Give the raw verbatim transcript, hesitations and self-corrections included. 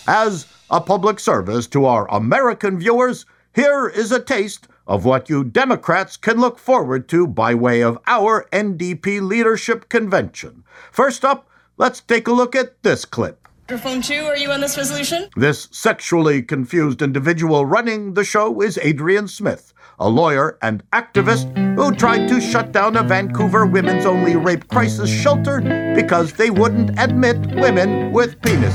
As a public service to our American viewers, here is a taste of what you Democrats can look forward to by way of our N D P leadership convention. First up, let's take a look at this clip. Microphone two, are you on this resolution? This sexually confused individual running the show is Adrian Smith, a lawyer and activist who tried to shut down a Vancouver women's-only rape crisis shelter because they wouldn't admit women with penises.